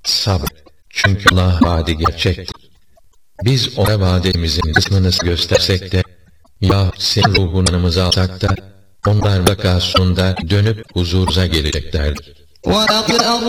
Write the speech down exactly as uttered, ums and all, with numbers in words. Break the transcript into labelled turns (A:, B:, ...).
A: Sabır. Çünkü Allah vaadi gerçektir. Biz ona vaadimizin kısmını göstersek de, ya senin ruhunu yanımıza alsak da, onlar vaka sonunda dönüp huzurunuza geleceklerdir.